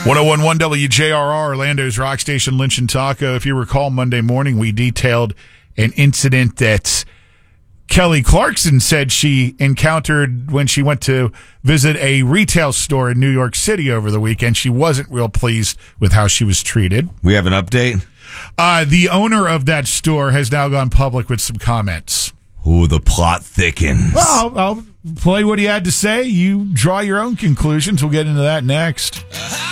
1011 WJRR, Orlando's rock station, Lynch and Taco. If you recall, Monday morning we detailed an incident that Kelly Clarkson said she encountered when she went to visit a retail store in New York City over the weekend. She wasn't real pleased with how she was treated. We have an update? The owner of that store has now gone public with some comments. Ooh, the plot thickens. Well, I'll play what he had to say. You draw your own conclusions. We'll get into that next.